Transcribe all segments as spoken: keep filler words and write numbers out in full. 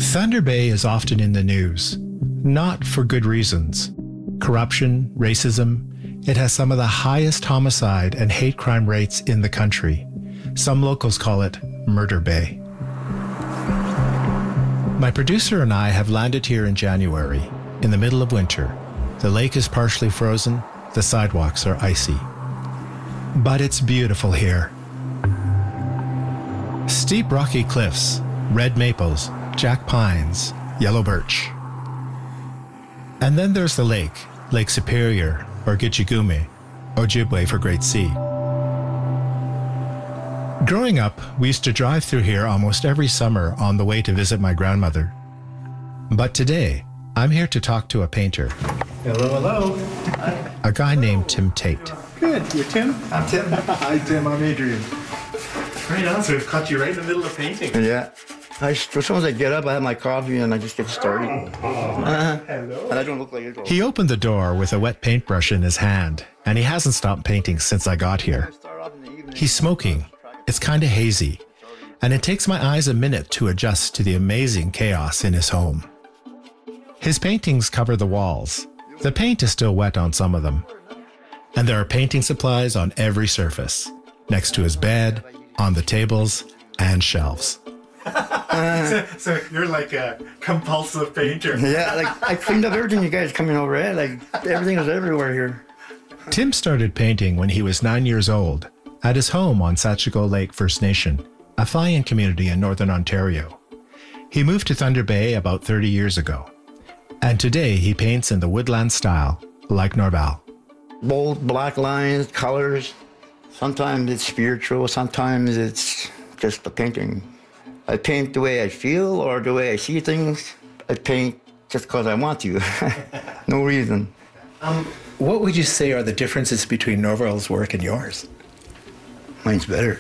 Thunder Bay is often in the news, not for good reasons. Corruption, racism, it has some of the highest homicide and hate crime rates in the country. Some locals call it Murder Bay. My producer and I have landed here in January, in the middle of winter. The lake is partially frozen, the sidewalks are icy. But it's beautiful here. Steep rocky cliffs, red maples, jack pines, yellow birch. And then there's the lake, Lake Superior, or Gitchigumi, Ojibwe for Great Sea. Growing up, we used to drive through here almost every summer on the way to visit my grandmother. But today, I'm here to talk to a painter. Hello, hello. Hi. A guy named Tim Tate. Good. You're Tim? I'm Tim. Hi, Tim. I'm Adrian. Right on. So we've caught you right in the middle of painting. Yeah. I, as soon as I get up, I have my coffee and I just get started. Uh, Hello. And I don't look like it. He opened the door with a wet paintbrush in his hand, and he hasn't stopped painting since I got here. He's smoking. It's kind of hazy, and it takes my eyes a minute to adjust to the amazing chaos in his home. His paintings cover the walls. The paint is still wet on some of them. And there are painting supplies on every surface, next to his bed, on the tables, and shelves. so, so you're like a compulsive painter. Yeah, like I cleaned up everything you guys coming over, eh? Like everything is everywhere here. Tim started painting when he was nine years old at his home on Sachico Lake First Nation, a fly-in community in northern Ontario. He moved to Thunder Bay about thirty years ago, and today he paints in the woodland style, like Norval. Bold black lines, colors. Sometimes it's spiritual, sometimes it's just the painting. I paint the way I feel or the way I see things. I paint just because I want to. No reason. Um, what would you say are the differences between Norval's work and yours? Mine's better.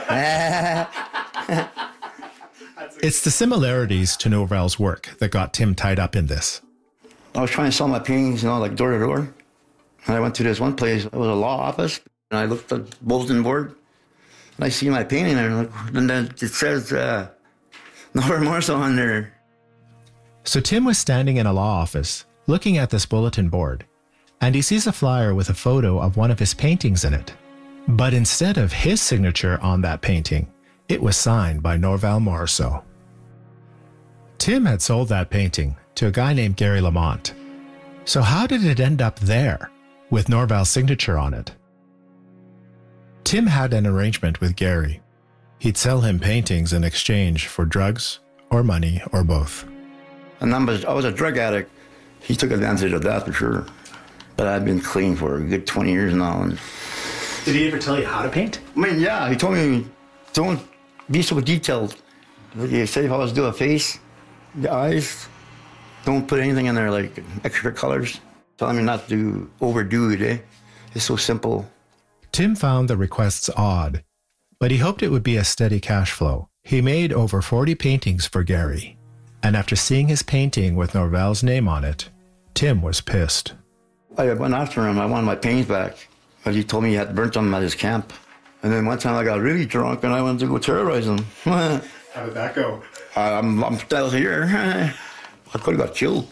It's the similarities to Norval's work that got Tim tied up in this. I was trying to sell my paintings, you know, like door to door. And I went to this one place, it was a law office, and I looked at the bulletin board, and I see my painting there, and then it says, uh, Norval Morso on there. So Tim was standing in a law office, looking at this bulletin board, and he sees a flyer with a photo of one of his paintings in it. But instead of his signature on that painting, it was signed by Norval Morso. Tim had sold that painting to a guy named Gary Lamont. So how did it end up there, with Norval's signature on it? Tim had an arrangement with Gary. He'd sell him paintings in exchange for drugs or money or both. And I was, I was a drug addict. He took advantage of that for sure. But I've been clean for a good twenty years now. And did he ever tell you how to paint? I mean, yeah, he told me, don't be so detailed. He said if I was to do a face, the eyes, don't put anything in there like extra colors. Telling me not to overdo it, eh? It's so simple. Tim found the requests odd, but he hoped it would be a steady cash flow. He made over forty paintings for Gary, and after seeing his painting with Norval's name on it, Tim was pissed. I went after him. I wanted my paintings back, but he told me he had burnt them at his camp. And then one time I got really drunk and I wanted to go terrorize him. How did that go? I'm, I'm still here. I could have got killed.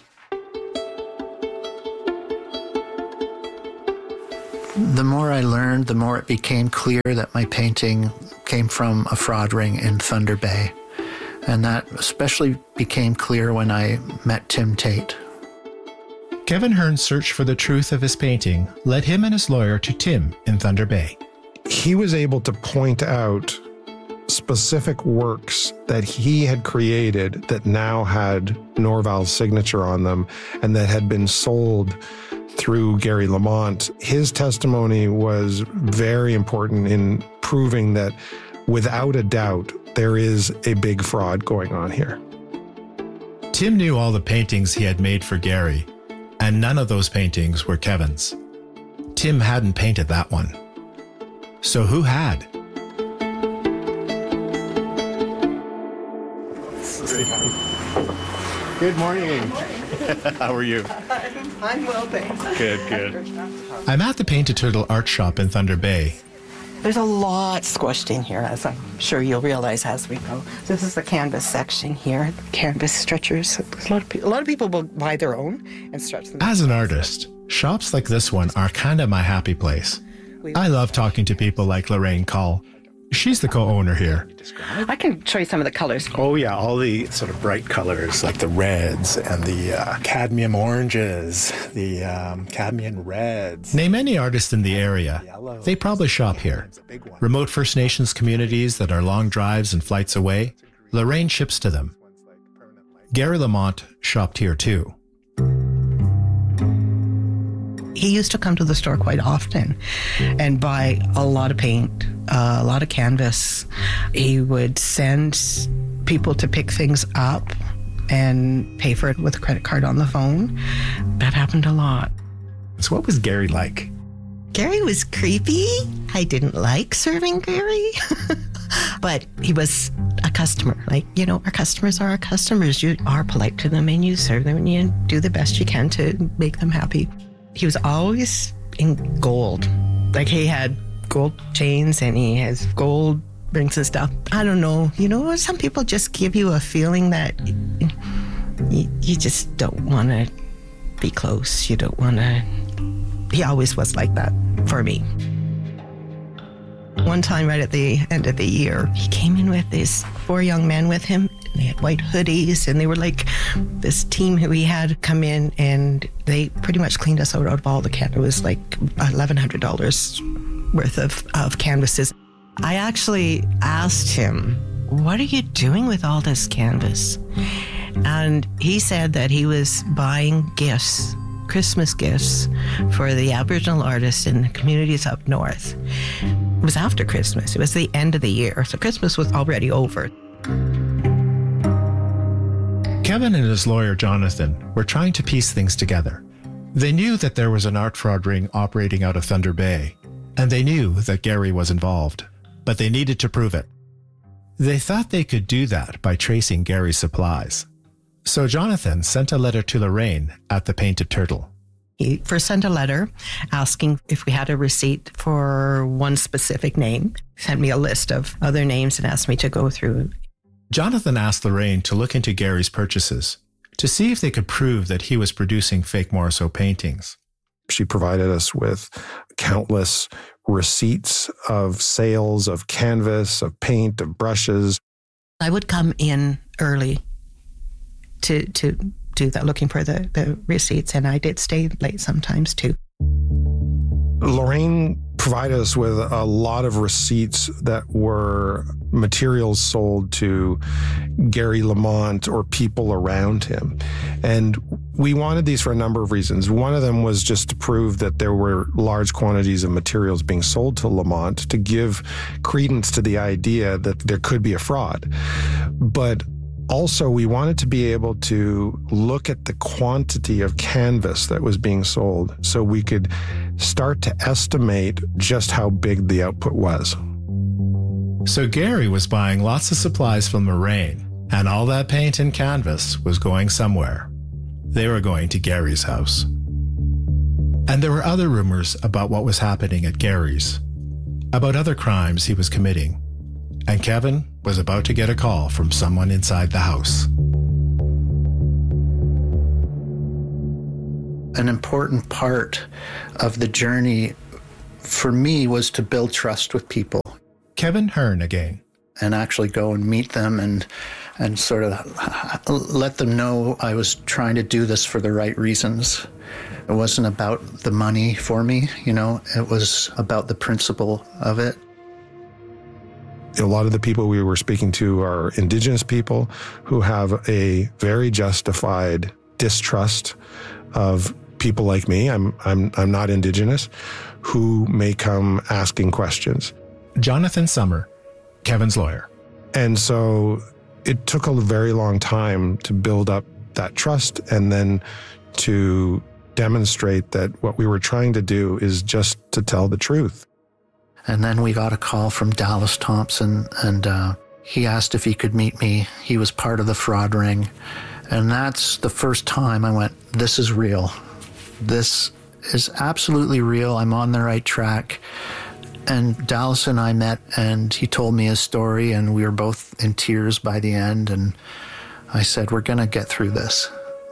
The more I learned, the more it became clear that my painting came from a fraud ring in Thunder Bay. And that especially became clear when I met Tim Tate. Kevin Hearn's search for the truth of his painting led him and his lawyer to Tim in Thunder Bay. He was able to point out specific works that he had created that now had Norval's signature on them and that had been sold through Gary Lamont. His testimony was very important in proving that without a doubt, there is a big fraud going on here. Tim knew all the paintings he had made for Gary, and none of those paintings were Kevin's. Tim hadn't painted that one. So who had? Good morning. How are you? I'm well, thanks. Good, good. I'm at the Paint a Turtle art shop in Thunder Bay. There's a lot squished in here, as I'm sure you'll realize as we go. This is the canvas section here, canvas stretchers. A lot of, pe- a lot of people will buy their own and stretch them. As an artist, shops like this one are kind of my happy place. I love talking to people like Lorraine Cull. She's the co-owner here. I can show you some of the colors. Oh, yeah, all the sort of bright colors, like the reds and the uh, cadmium oranges, the um, cadmium reds. Name any artist in the area. They probably shop here. Remote First Nations communities that are long drives and flights away, Lorraine ships to them. Gary Lamont shopped here too. He used to come to the store quite often and buy a lot of paint, uh, a lot of canvas. He would send people to pick things up and pay for it with a credit card on the phone. That happened a lot. So what was Gary like? Gary was creepy. I didn't like serving Gary. But he was a customer. Like, you know, our customers are our customers. You are polite to them and you serve them and you do the best you can to make them happy. He was always in gold. Like, he had gold chains and he has gold rings and stuff. I don't know. You know, some people just give you a feeling that you, you just don't want to be close. You don't want to... He always was like that for me. One time right at the end of the year, he came in with these four young men with him. They had white hoodies, and they were like this team who he had come in, and they pretty much cleaned us out of all the canvas. It was like eleven hundred dollars worth of, of canvases. I actually asked him, what are you doing with all this canvas? And he said that he was buying gifts, Christmas gifts, for the Aboriginal artists in the communities up north. It was after Christmas. It was the end of the year, so Christmas was already over. Kevin and his lawyer, Jonathan, were trying to piece things together. They knew that there was an art fraud ring operating out of Thunder Bay, and they knew that Gary was involved, but they needed to prove it. They thought they could do that by tracing Gary's supplies. So Jonathan sent a letter to Lorraine at the Painted Turtle. He first sent a letter asking if we had a receipt for one specific name, sent me a list of other names and asked me to go through. Jonathan asked Lorraine to look into Gary's purchases to see if they could prove that he was producing fake Morisot paintings. She provided us with countless receipts of sales of canvas, of paint, of brushes. I would come in early to to do that, looking for the, the receipts, and I did stay late sometimes too. Lorraine provided us with a lot of receipts that were materials sold to Gary Lamont or people around him. And we wanted these for a number of reasons. One of them was just to prove that there were large quantities of materials being sold to Lamont, to give credence to the idea that there could be a fraud. But also, we wanted to be able to look at the quantity of canvas that was being sold so we could start to estimate just how big the output was. So Gary was buying lots of supplies from Lorraine, and all that paint and canvas was going somewhere. They were going to Gary's house. And there were other rumors about what was happening at Gary's, about other crimes he was committing. And Kevin was about to get a call from someone inside the house. An important part of the journey for me was to build trust with people. Kevin Hearn again. And actually go and meet them and and sort of let them know I was trying to do this for the right reasons. It wasn't about the money for me, you know, it was about the principle of it. A lot of the people we were speaking to are Indigenous people who have a very justified distrust of people like me. I'm I'm I'm not Indigenous, who may come asking questions. Jonathan Summer, Kevin's lawyer. And so it took a very long time to build up that trust and then to demonstrate that what we were trying to do is just to tell the truth. And then we got a call from Dallas Thompson, and uh, he asked if he could meet me. He was part of the fraud ring. And that's the first time I went, this is real. This is absolutely real. I'm on the right track. And Dallas and I met, and he told me his story, and we were both in tears by the end. And I said, we're going to get through this.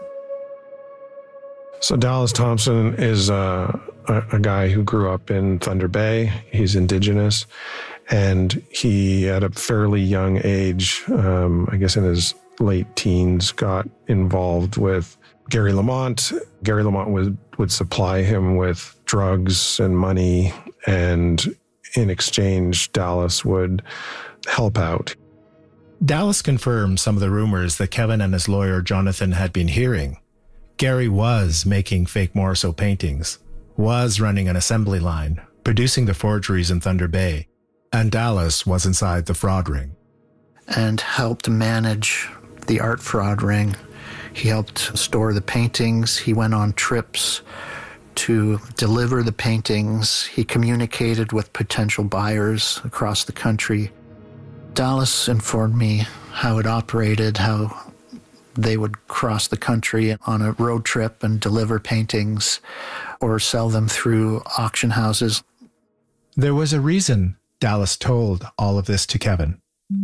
So Dallas Thompson is uh, a, a guy who grew up in Thunder Bay. He's Indigenous, and he, at a fairly young age, um, I guess in his late teens, got involved with Gary Lamont. Gary Lamont would, would supply him with drugs and money, and in exchange, Dallas would help out. Dallas confirmed some of the rumors that Kevin and his lawyer Jonathan had been hearing. Gary was making fake Morisot paintings, was running an assembly line, producing the forgeries in Thunder Bay, and Dallas was inside the fraud ring. And helped manage the art fraud ring. He helped store the paintings. He went on trips to deliver the paintings. He communicated with potential buyers across the country. Dallas informed me how it operated, how they would cross the country on a road trip and deliver paintings or sell them through auction houses. There was a reason Dallas told all of this to Kevin.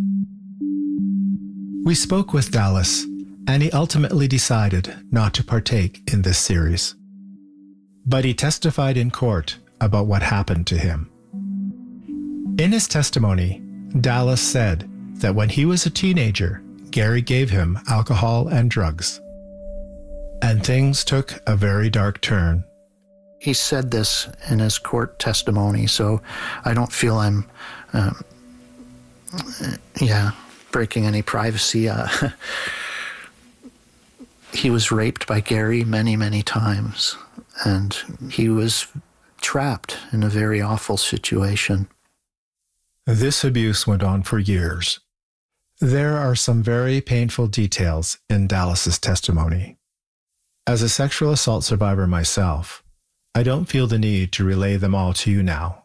We spoke with Dallas, and he ultimately decided not to partake in this series. But he testified in court about what happened to him. In his testimony, Dallas said that when he was a teenager, Gary gave him alcohol and drugs. And things took a very dark turn. He said this in his court testimony, so I don't feel I'm, um, yeah, breaking any privacy. Uh, he was raped by Gary many, many times, and he was trapped in a very awful situation. This abuse went on for years. There are some very painful details in Dallas's testimony. As a sexual assault survivor myself, I don't feel the need to relay them all to you now.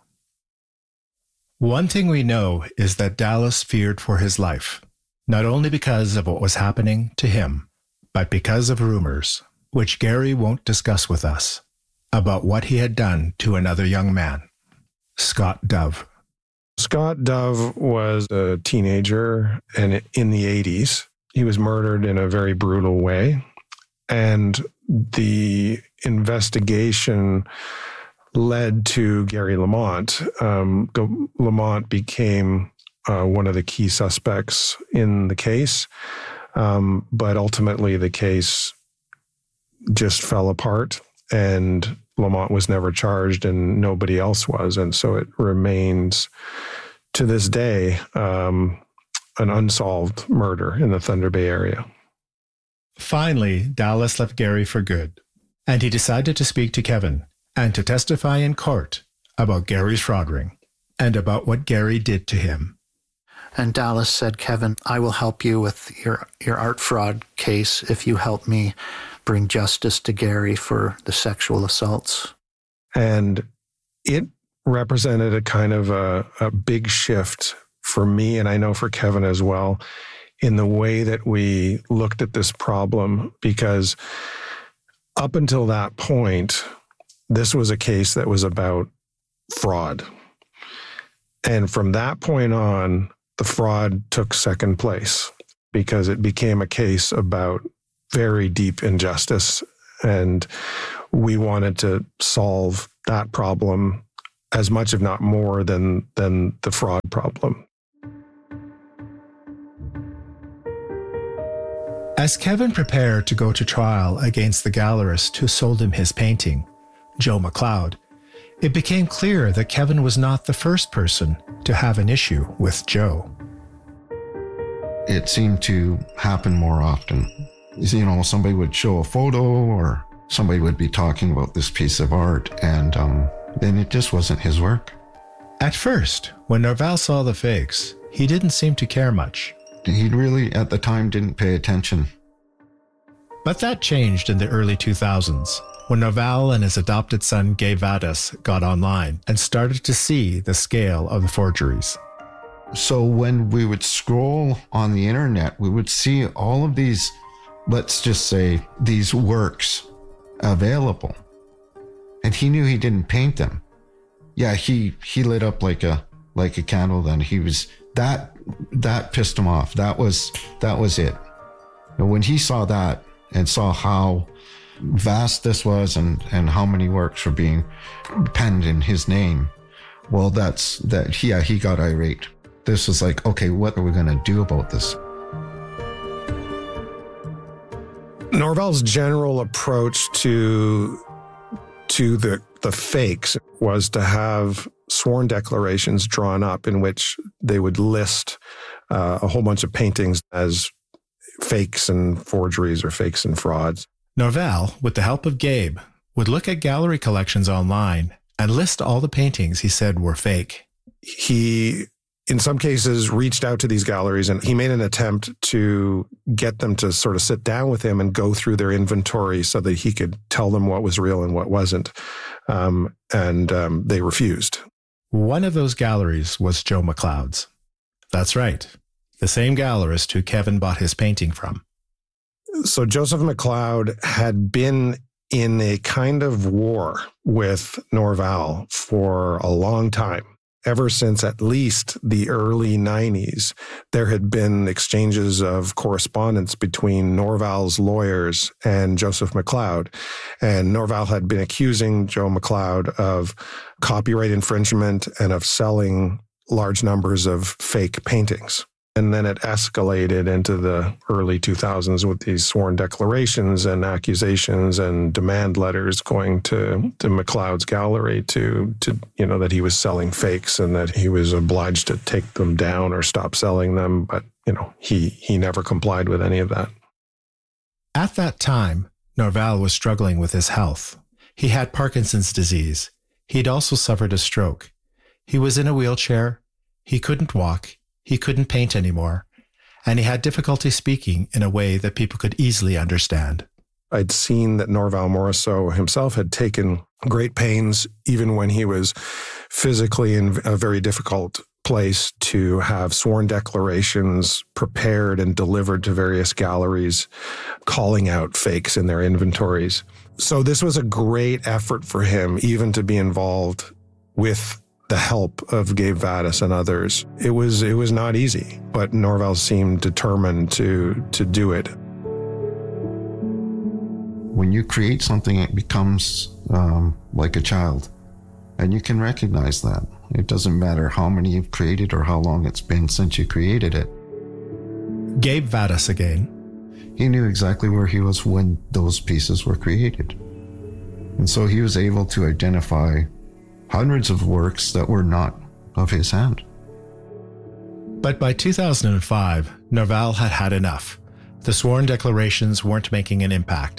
One thing we know is that Dallas feared for his life, not only because of what was happening to him, but because of rumors, which Gary won't discuss with us, about what he had done to another young man, Scott Dove. Scott Dove was a teenager, and in the eighties, he was murdered in a very brutal way. And the investigation led to Gary Lamont. Um, Lamont became uh, one of the key suspects in the case, um, but ultimately the case just fell apart, and Lamont was never charged and nobody else was. And so it remains to this day um, an unsolved murder in the Thunder Bay area. Finally, Dallas left Gary for good, and he decided to speak to Kevin and to testify in court about Gary's fraud ring and about what Gary did to him. And Dallas said, Kevin, I will help you with your, your art fraud case if you help me bring justice to Gary for the sexual assaults. And it represented a kind of a, a big shift for me, and I know for Kevin as well, in the way that we looked at this problem, because up until that point, this was a case that was about fraud. And from that point on, the fraud took second place because it became a case about very deep injustice. And we wanted to solve that problem as much, if not more, than, than the fraud problem. As Kevin prepared to go to trial against the gallerist who sold him his painting, Joe McLeod, it became clear that Kevin was not the first person to have an issue with Joe. It seemed to happen more often. You know, somebody would show a photo or somebody would be talking about this piece of art, and um, then it just wasn't his work. At first, when Norval saw the fakes, he didn't seem to care much. He really, at the time, didn't pay attention. But that changed in the early two thousands, when Norval and his adopted son Gay Vadas got online and started to see the scale of the forgeries. So when we would scroll on the internet, we would see all of these, let's just say, these works available. And he knew he didn't paint them. yeah, he he lit up like a like a candle. Then he was that that pissed him off. That was that was it. And when he saw that and saw how vast this was and and how many works were being penned in his name, well, that's that. Yeah, he got irate. This was like, okay, what are we going to do about this? Norval's general approach to to the the fakes was to have sworn declarations drawn up in which they would list uh, a whole bunch of paintings as fakes and forgeries or fakes and frauds. Norval, with the help of Gabe, would look at gallery collections online and list all the paintings he said were fake. He, in some cases, reached out to these galleries and he made an attempt to get them to sort of sit down with him and go through their inventory so that he could tell them what was real and what wasn't. Um, and um, they refused. One of those galleries was Joe McLeod's. That's right. The same gallerist who Kevin bought his painting from. So Joseph McLeod had been in a kind of war with Norval for a long time. Ever since at least the early nineties, there had been exchanges of correspondence between Norval's lawyers and Joseph McLeod. And Norval had been accusing Joe McLeod of copyright infringement and of selling large numbers of fake paintings. And then it escalated into the early two thousands with these sworn declarations and accusations and demand letters going to, to McLeod's gallery to, to, you know, that he was selling fakes and that he was obliged to take them down or stop selling them. But, you know, he, he never complied with any of that. At that time, Norval was struggling with his health. He had Parkinson's disease. He'd also suffered a stroke. He was in a wheelchair. He couldn't walk. He couldn't paint anymore, and he had difficulty speaking in a way that people could easily understand. I'd seen that Norval Morrisseau himself had taken great pains, even when he was physically in a very difficult place, to have sworn declarations prepared and delivered to various galleries, calling out fakes in their inventories. So this was a great effort for him, even to be involved with the help of Gabe Vadas and others. It was it was not easy, but Norval seemed determined to to do it. When you create something, it becomes um, like a child, and you can recognize that. It doesn't matter how many you've created or how long it's been since you created it. Gabe Vadas again. He knew exactly where he was when those pieces were created. And so he was able to identify hundreds of works that were not of his hand. But by two thousand five, Norval had had enough. The sworn declarations weren't making an impact.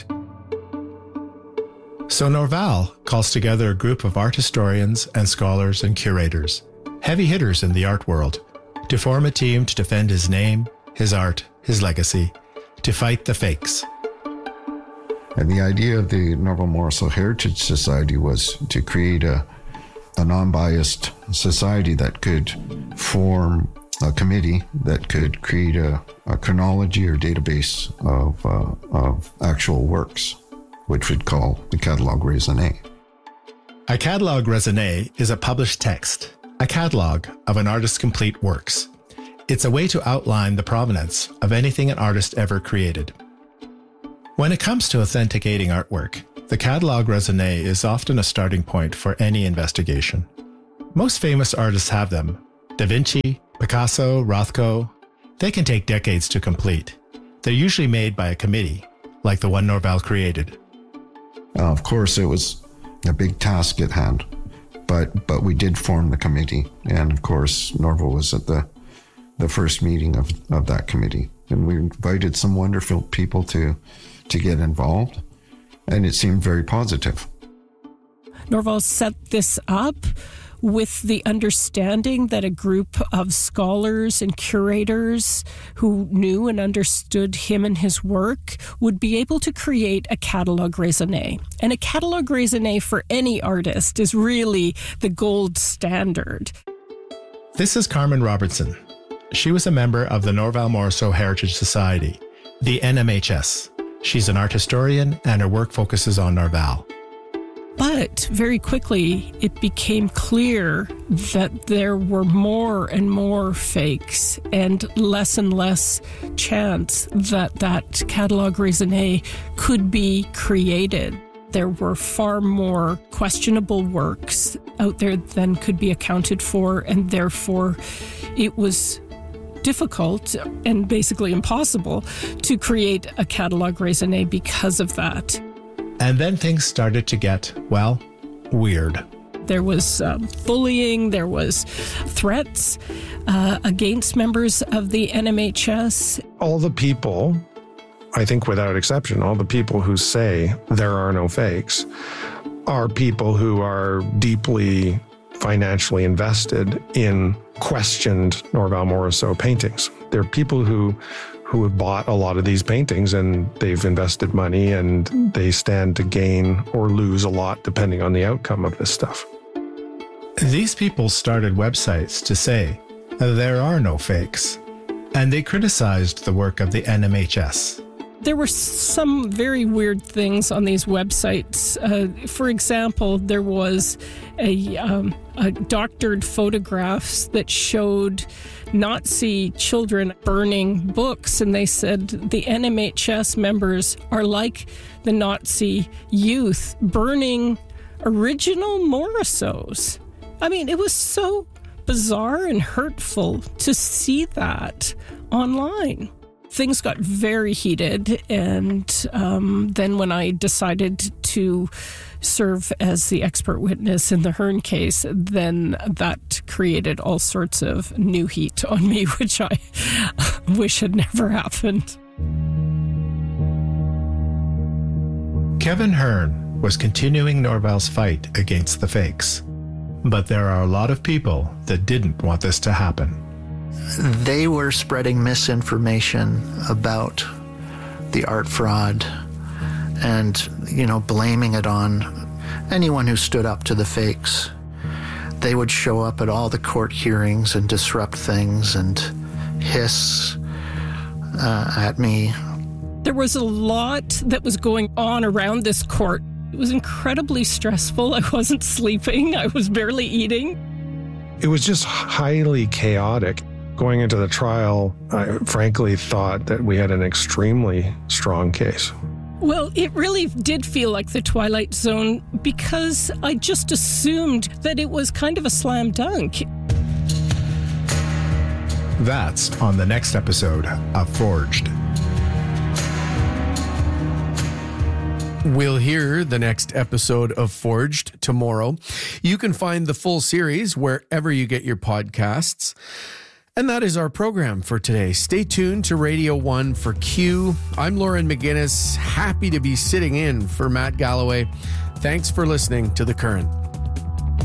So Norval calls together a group of art historians and scholars and curators, heavy hitters in the art world, to form a team to defend his name, his art, his legacy, to fight the fakes. And the idea of the Norval Morrisseau Heritage Society was to create a a non-biased society that could form a committee that could create a, a chronology or database of, uh, of actual works, which we'd call the Catalogue Raisonné. A Catalogue Raisonné is a published text, a catalogue of an artist's complete works. It's a way to outline the provenance of anything an artist ever created. When it comes to authenticating artwork, the Catalogue Raisonné is often a starting point for any investigation. Most famous artists have them. Da Vinci, Picasso, Rothko. They can take decades to complete. They're usually made by a committee, like the one Norval created. Uh, of course, it was a big task at hand, but but we did form the committee. And of course, Norval was at the, the first meeting of, of that committee. And we invited some wonderful people to, to get involved. And it seemed very positive. Norval set this up with the understanding that a group of scholars and curators who knew and understood him and his work would be able to create a catalogue raisonné. And a catalogue raisonné for any artist is really the gold standard. This is Carmen Robertson. She was a member of the Norval Morrisseau Heritage Society, the N M H S. She's an art historian, and her work focuses on Norval. But very quickly, it became clear that there were more and more fakes and less and less chance that that catalog raisonné could be created. There were far more questionable works out there than could be accounted for, and therefore it was difficult and basically impossible to create a catalog raisonné because of that. And then things started to get, well, weird. There was um, bullying, there was threats uh, against members of the N M H S. All the people, I think without exception, all the people who say there are no fakes are people who are deeply financially invested in questioned Norval Morrisseau paintings. They're people who who have bought a lot of these paintings, and they've invested money, and they stand to gain or lose a lot depending on the outcome of this stuff. These people started websites to say there are no fakes, and they criticized the work of the N M H S. There were some very weird things on these websites. Uh, for example, there was a, um, a doctored photographs that showed Nazi children burning books, and they said the N M H S members are like the Nazi youth burning original Morrisseaus. I mean, it was so bizarre and hurtful to see that online. Things got very heated, and um, then when I decided to serve as the expert witness in the Hearn case, then that created all sorts of new heat on me, which I wish had never happened. Kevin Hearn was continuing Norval's fight against the fakes, but there are a lot of people that didn't want this to happen. They were spreading misinformation about the art fraud and, you know, blaming it on anyone who stood up to the fakes. They would show up at all the court hearings and disrupt things and hiss uh, at me. There was a lot that was going on around this court. It was incredibly stressful. I wasn't sleeping. I was barely eating. It was just highly chaotic. Going into the trial, I frankly thought that we had an extremely strong case. Well, it really did feel like the Twilight Zone because I just assumed that it was kind of a slam dunk. That's on the next episode of Forged. We'll hear the next episode of Forged tomorrow. You can find the full series wherever you get your podcasts. And that is our program for today. Stay tuned to Radio one for Q. I'm Lauren McGinnis, happy to be sitting in for Matt Galloway. Thanks for listening to The Current.